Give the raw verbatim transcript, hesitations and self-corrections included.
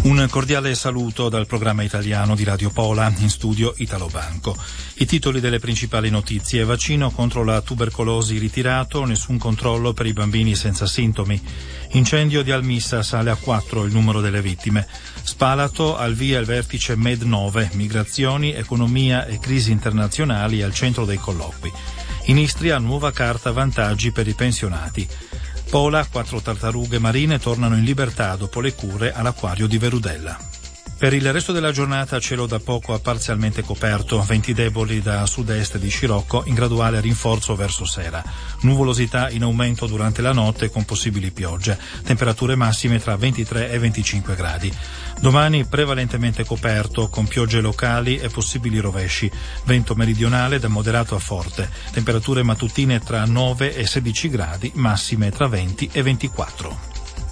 Un cordiale saluto dal programma italiano di Radio Pola, in studio Italo Banco. I titoli delle principali notizie: vaccino contro la tubercolosi ritirato, nessun controllo per i bambini senza sintomi. Incendio di Almissa, sale a quattro il numero delle vittime. Spalato, al via il vertice Med nove, migrazioni, economia e crisi internazionali al centro dei colloqui. In Istria, nuova carta vantaggi per i pensionati. Pola, quattro tartarughe marine tornano in libertà dopo le cure all'acquario di Verudella. Per il resto della giornata cielo da poco a parzialmente coperto, venti deboli da sud-est di scirocco in graduale rinforzo verso sera. Nuvolosità in aumento durante la notte con possibili piogge. Temperature massime tra ventitré e venticinque gradi. Domani prevalentemente coperto con piogge locali e possibili rovesci. Vento meridionale da moderato a forte. Temperature mattutine tra nove e sedici gradi, massime tra venti e ventiquattro.